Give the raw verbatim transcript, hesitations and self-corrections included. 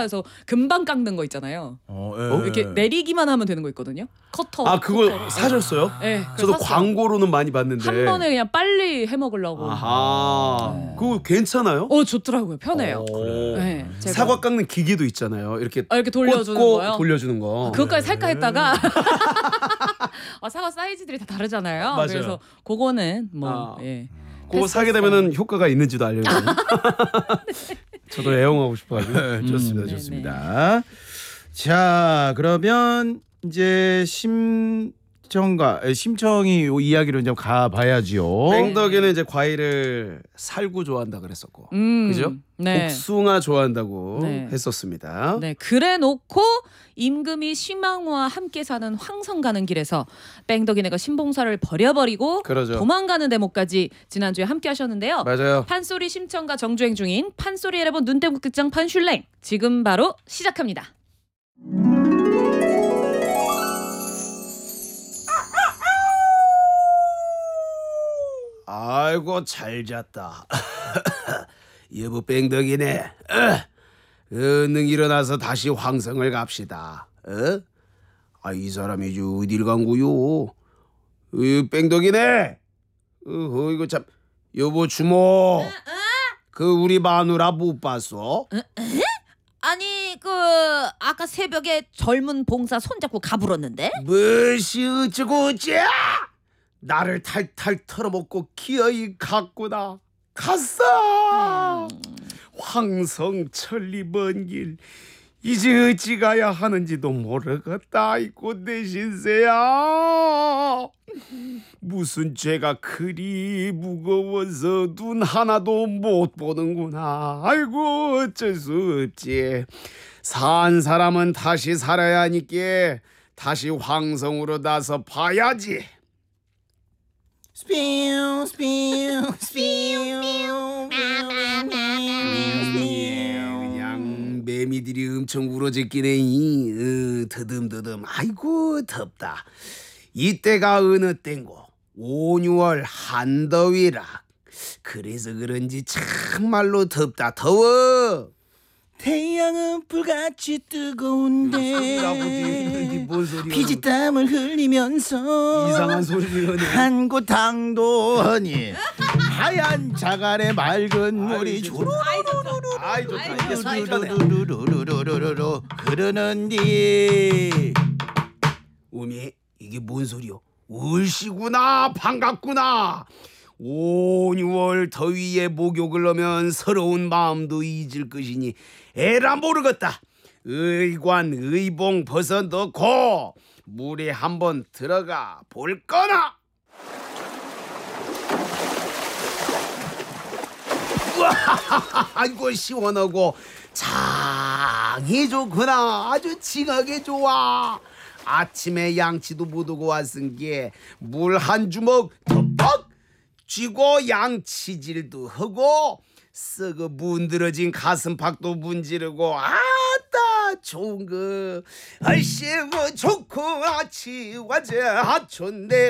회사에서 금방 깎는 거 있잖아요. 어, 예. 이렇게 내리기만 하면 되는 거 있거든요. 커터. 아 그거 커터로. 사셨어요? 네, 저도 샀어요. 광고로는 많이 봤는데. 한 번에 그냥 빨리 해 먹으려고. 아하. 네. 그거 괜찮아요? 어 좋더라고요. 편해요. 오. 네, 제가. 사과 깎는 기계도 있잖아요. 이렇게 아, 이렇게 돌려주는 꽂고 거요? 돌려주는 거. 그것까지 살까 했다가 아, 사과 사이즈들이 다 다르잖아요. 맞아요. 그래서 그거는 뭐 아. 예. 그거 사게 되면은 효과가 있는지도 알려줘요. 저도 애용하고 싶어가지고. 네, 좋습니다, 음. 좋습니다. 자, 그러면 이제 심청가 심청이 요 이야기로 이제 가봐야지요. 뺑덕이는 이제 과일을 살구 좋아한다 그랬었고, 음, 그죠? 네. 복숭아 좋아한다고 네. 했었습니다. 네, 그래 놓고 임금이 시망우와 함께 사는 황성 가는 길에서 뺑덕이네가 신봉사를 버려버리고 그러죠. 도망가는 대목까지 지난주에 함께 하셨는데요. 맞아요. 판소리 심청가 정주행 중인 판소리 여러분 눈대국 극장 판슐랭 지금 바로 시작합니다. 아이고 잘 잤다. 여보 뺑덕이네. 어? 얼른 일어나서 다시 황성을 갑시다. 어? 아, 이 사람이 이제 어딜 간 거요? 어, 뺑덕이네. 어, 이거 참 여보 주모. 그 우리 마누라 못 봤어? 아니 그 아까 새벽에 젊은 봉사 손잡고 가불었는데 무엇이 어쩌고 어째? 나를 탈탈 털어먹고 기어이 갔구나. 갔어. 황성 천리 먼 길 이제 어찌 가야 하는지도 모르겠다. 이고 내 신세야. 무슨 죄가 그리 무거워서 눈 하나도 못 보는구나. 아이고 어쩔 수 없지. 산 사람은 다시 살아야 하니까 다시 황성으로 나서 봐야지. 스피우 스피우 스피우 그냥 매미들이 엄청 울어제끼네. 어, 더듬더듬. 아이고 덥다. 이때가 어느 때인고 오유월 한더위라. 그래서 그런지 참말로 덥다. 더워. 태양은 불같이 뜨거운데 뭔 소리야? 피지땀을 흘리면서 이상한 소리를 하네. 한 곳 당도하니 하얀 자갈의 맑은 물이 주르르 아이 좋다. 이게 소리 편해. 루루루루루루루루 흐르는디. 우미 이게 뭔 소리요? 울시구나. 반갑구나. 오유월 더위에 목욕을 하면 서러운 마음도 잊을 것이니 에라 모르겠다. 의관 의봉 벗어 넣고 물에 한번 들어가 볼거나. 우와, 아이고 시원하고 장이 좋구나. 아주 징하게 좋아. 아침에 양치도 못 오고 왔은 게 물 한 주먹 덮박 쥐고 양치질도 하고 썩어 문드러진 가슴팍도 문지르고 아따 좋은 거. 아이씨 뭐 좋고 아치 와자 하촌내